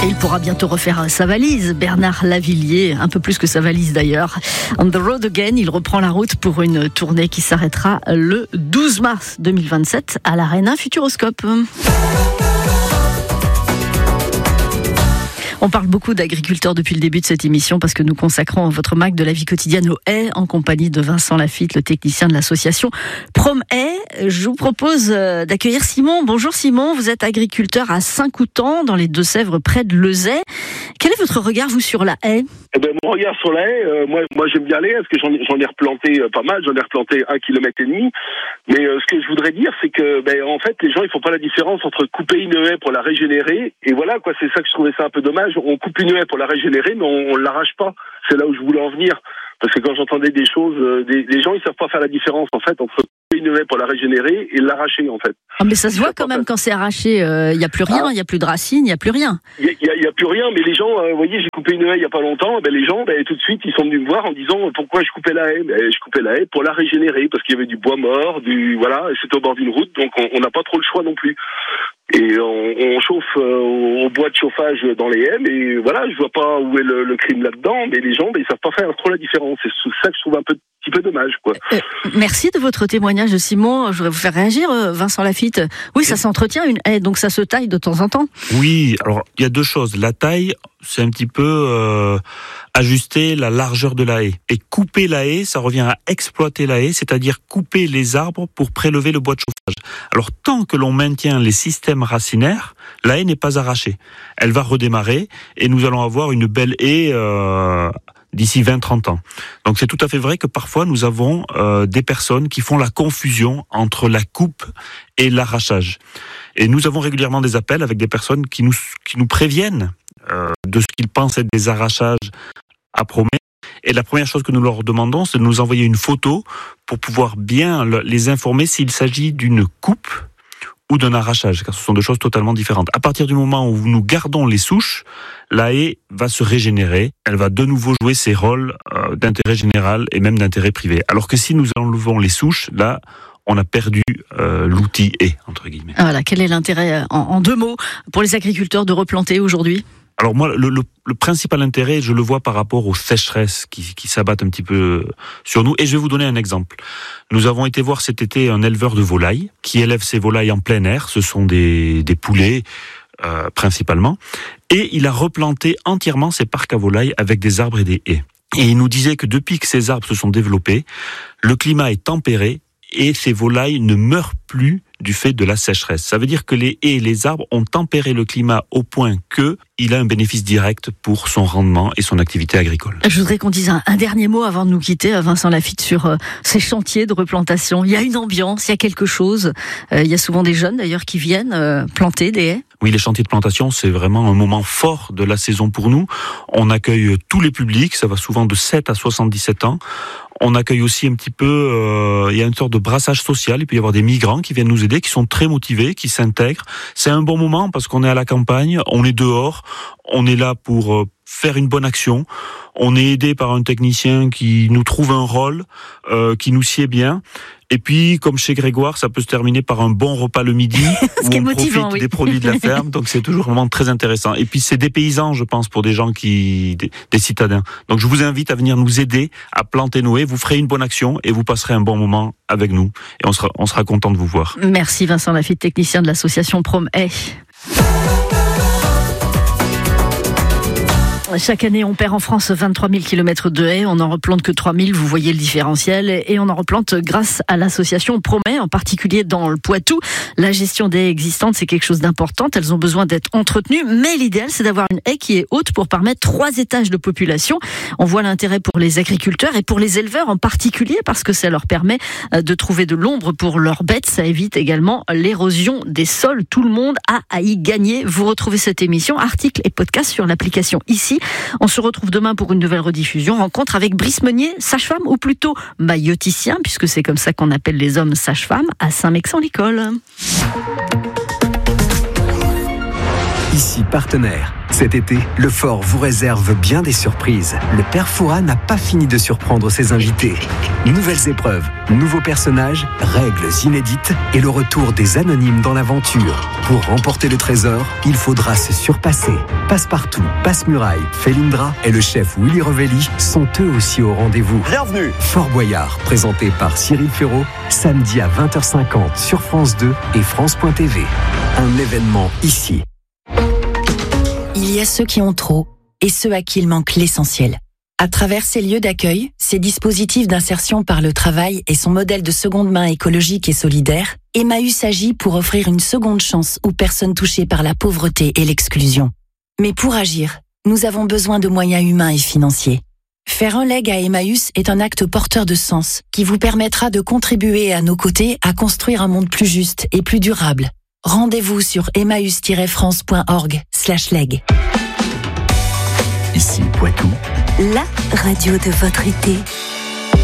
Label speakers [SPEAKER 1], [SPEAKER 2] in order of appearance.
[SPEAKER 1] Et il pourra bientôt refaire sa valise. Bernard Lavilliers, un peu plus que sa valise d'ailleurs. On the road again, il reprend la route pour une tournée qui s'arrêtera le 12 mars 2027 à l'Arena Futuroscope. On parle beaucoup d'agriculteurs depuis le début de cette émission parce que nous consacrons votre mag de la vie quotidienne aux haies en compagnie de Vincent Lafitte, le technicien de l'association Prom Haies. Je vous propose d'accueillir Simon. Bonjour Simon, vous êtes agriculteur à Saint-Coutan dans les Deux-Sèvres près de Lezay. Quel est votre regard vous sur la haie ?
[SPEAKER 2] Mon regard sur la haie, moi j'aime bien les haies parce que j'en ai replanté pas mal, j'en ai replanté 1,5 km. Mais ce que je voudrais dire, c'est que en fait les gens ils font pas la différence entre couper une haie pour la régénérer et voilà quoi, c'est ça que je trouvais ça un peu dommage. On coupe une haie pour la régénérer, mais on l'arrache pas. C'est là où je voulais en venir. Parce que quand j'entendais des choses, des gens ils savent pas faire la différence en fait entre couper une haie pour la régénérer et l'arracher en fait.
[SPEAKER 1] Ah, mais ça se voit quand même quand c'est arraché, il y a plus rien, il y a plus de racines, il y a plus rien.
[SPEAKER 2] Il y a plus rien, mais les gens, vous voyez, j'ai coupé une haie il y a pas longtemps, les gens, tout de suite, ils sont venus me voir en disant pourquoi je coupais la haie. Je coupais la haie pour la régénérer parce qu'il y avait du bois mort, voilà, et c'était au bord d'une route, donc on n'a pas trop le choix non plus. Et on chauffe au bois de chauffage dans les haies, mais voilà, je vois pas où est le crime là-dedans, mais les gens, ils savent pas faire trop la différence. C'est ça que je trouve un petit peu dommage, quoi.
[SPEAKER 1] Merci de votre témoignage, Simon. Je voudrais vous faire réagir, Vincent Lafitte. Oui, ça s'entretient une haie, donc ça se taille de temps en temps.
[SPEAKER 3] Oui, alors il y a deux choses. La taille, c'est un petit peu ajuster la largeur de la haie. Et couper la haie, ça revient à exploiter la haie, c'est-à-dire couper les arbres pour prélever le bois de chauffage. Alors tant que l'on maintient les systèmes racinaires, la haie n'est pas arrachée. Elle va redémarrer et nous allons avoir une belle haie d'ici 20-30 ans. Donc c'est tout à fait vrai que parfois nous avons des personnes qui font la confusion entre la coupe et l'arrachage. Et nous avons régulièrement des appels avec des personnes qui nous préviennent de ce qu'ils pensent être des arrachages à promettre. Et la première chose que nous leur demandons, c'est de nous envoyer une photo pour pouvoir bien les informer s'il s'agit d'une coupe ou d'un arrachage, car ce sont deux choses totalement différentes. À partir du moment où nous gardons les souches, la haie va se régénérer, elle va de nouveau jouer ses rôles d'intérêt général et même d'intérêt privé. Alors que si nous enlevons les souches, là, on a perdu l'outil haie, entre guillemets.
[SPEAKER 1] Voilà, quel est l'intérêt, en deux mots, pour les agriculteurs de replanter aujourd'hui ?
[SPEAKER 3] Alors moi, le principal intérêt, je le vois par rapport aux sécheresses qui s'abattent un petit peu sur nous. Et je vais vous donner un exemple. Nous avons été voir cet été un éleveur de volailles qui élève ses volailles en plein air. Ce sont des poulets principalement. Et il a replanté entièrement ses parcs à volailles avec des arbres et des haies. Et il nous disait que depuis que ces arbres se sont développés, le climat est tempéré et ces volailles ne meurent plus du fait de la sécheresse. Ça veut dire que les haies et les arbres ont tempéré le climat au point qu'il a un bénéfice direct pour son rendement et son activité agricole.
[SPEAKER 1] Je voudrais qu'on dise un dernier mot avant de nous quitter, Vincent Lafitte, sur ces chantiers de replantation. Il y a une ambiance, il y a quelque chose. Il y a souvent des jeunes d'ailleurs qui viennent planter des haies.
[SPEAKER 3] Oui, les chantiers de plantation, c'est vraiment un moment fort de la saison pour nous. On accueille tous les publics, ça va souvent de 7 à 77 ans. On accueille aussi un petit peu, il y a une sorte de brassage social, il peut y avoir des migrants qui viennent nous aider, qui sont très motivés, qui s'intègrent. C'est un bon moment parce qu'on est à la campagne, on est dehors, on est là pour faire une bonne action. On est aidé par un technicien qui nous trouve un rôle, qui nous sied bien. Et puis, comme chez Grégoire, ça peut se terminer par un bon repas le midi, où on profite des produits de la ferme. Donc c'est toujours vraiment très intéressant. Et puis c'est des paysans, je pense, pour des gens des citadins. Donc je vous invite à venir nous aider à planter nos haies. Vous ferez une bonne action et vous passerez un bon moment avec nous. Et on sera content de vous voir.
[SPEAKER 1] Merci Vincent Lafitte, technicien de l'association Prom Haies. Chaque année, on perd en France 23 000 km de haies. On n'en replante que 3 000. Vous voyez le différentiel. Et on en replante grâce à l'association Prom Haies, en particulier dans le Poitou. La gestion des haies existantes, c'est quelque chose d'important. Elles ont besoin d'être entretenues. Mais l'idéal, c'est d'avoir une haie qui est haute pour permettre 3 étages de population. On voit l'intérêt pour les agriculteurs et pour les éleveurs en particulier parce que ça leur permet de trouver de l'ombre pour leurs bêtes. Ça évite également l'érosion des sols. Tout le monde a à y gagner. Vous retrouvez cette émission, articles et podcasts sur l'application ici. On se retrouve demain pour une nouvelle rediffusion. Rencontre avec Brice Meunier, sage-femme ou plutôt mailloticien, puisque c'est comme ça qu'on appelle les hommes sages-femmes, à Saint-Mexan-l'École.
[SPEAKER 4] Ici partenaire. Cet été, le Fort vous réserve bien des surprises. Le Père Fouras n'a pas fini de surprendre ses invités. Nouvelles épreuves, nouveaux personnages, règles inédites et le retour des anonymes dans l'aventure. Pour remporter le trésor, il faudra se surpasser. Passepartout, Passe-Muraille, Felindra et le chef Willy Revelli sont eux aussi au rendez-vous.
[SPEAKER 5] Bienvenue.
[SPEAKER 4] Fort Boyard, présenté par Cyril Ferraud, samedi à 20h50 sur France 2 et France.tv. Un événement ici.
[SPEAKER 6] Il y a ceux qui ont trop et ceux à qui il manque l'essentiel. À travers ces lieux d'accueil, ces dispositifs d'insertion par le travail et son modèle de seconde main écologique et solidaire, Emmaüs agit pour offrir une seconde chance aux personnes touchées par la pauvreté et l'exclusion. Mais pour agir, nous avons besoin de moyens humains et financiers. Faire un leg à Emmaüs est un acte porteur de sens qui vous permettra de contribuer à nos côtés à construire un monde plus juste et plus durable. Rendez-vous sur emmaüs-france.org/leg.
[SPEAKER 4] Ici Poitou,
[SPEAKER 7] la radio de votre été.